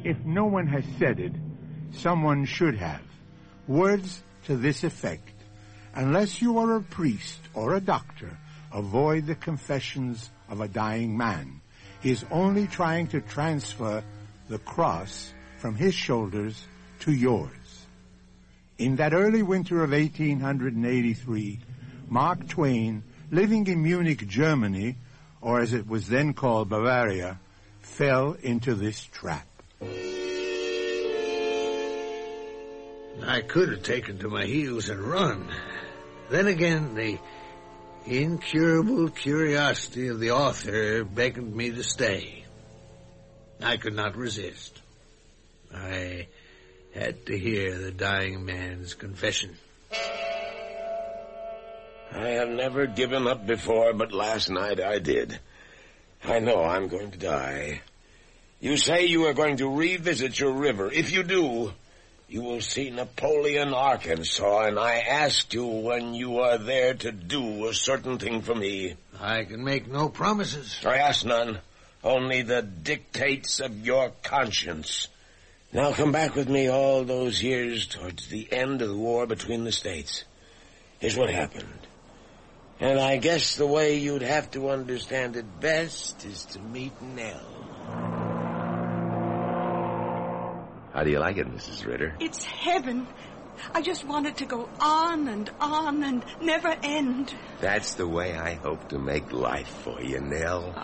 If no one has said it, someone should have. Words to this effect: unless you are a priest or a doctor, avoid the confessions of a dying man. He is only trying to transfer the cross from his shoulders to yours. In that early winter of 1883, Mark Twain, living in Munich, Germany, or as it was then called, Bavaria, fell into this trap. I could have taken to my heels and run. Then again, the incurable curiosity of the author beckoned me to stay. I could not resist. I had to hear the dying man's confession. I have never given up before, but last night I did. I know I'm going to die. You say you are going to revisit your river. If you do, you will see Napoleon, Arkansas, and I asked you when you are there to do a certain thing for me. I can make no promises. I ask none, only the dictates of your conscience. Now come back with me all those years towards the end of the war between the states. Here's what happened. And I guess the way you'd have to understand it best is to meet Nell. How do you like it, Mrs. Ritter? It's heaven. I just want it to go on and never end. That's the way I hope to make life for you, Nell.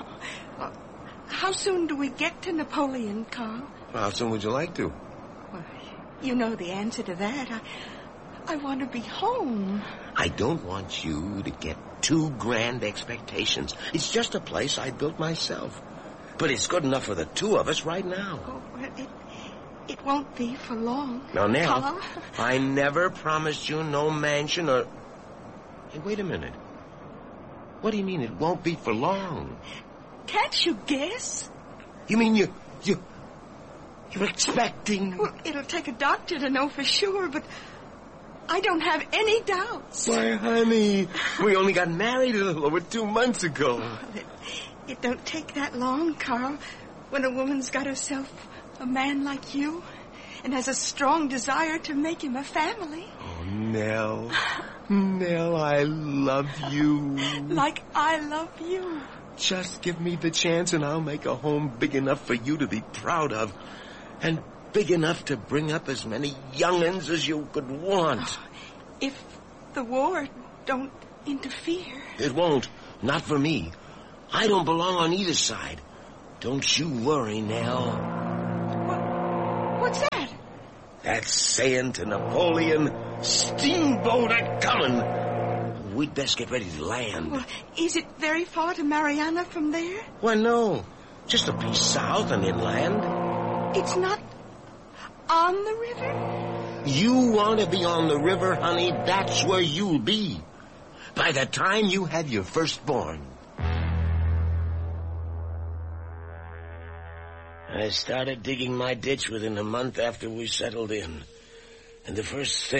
How soon do we get to Napoleon, Carl? How soon would you like to? Well, you know the answer to that. I want to be home. I don't want you to get too grand expectations. It's just a place I built myself. But it's good enough for the two of us right now. Oh, well, it won't be for long. Now, Nell, Carl? I never promised you no mansion or... Hey, wait a minute. What do you mean it won't be for long? Can't you guess? You mean you're expecting... Well, it'll take a doctor to know for sure, but I don't have any doubts. Why, honey, we only got married a little over 2 months ago. It don't take that long, Carl, when a woman's got herself a man like you and has a strong desire to make him a family. Oh, Nell. Nell, I love you. Like I love you. Just give me the chance and I'll make a home big enough for you to be proud of. And big enough to bring up as many young'uns as you could want. If the war don't interfere. It won't. Not for me. I don't belong on either side. Don't you worry, Nell. What's that? That's saying to Napoleon, steamboat a-comin'. We'd best get ready to land. Well, is it very far to Mariana from there? Why, no. Just a piece south and inland. It's not on the river? You want to be on the river, honey, that's where you'll be. By the time you have your firstborn. I started digging my ditch within a month after we settled in. And the first thing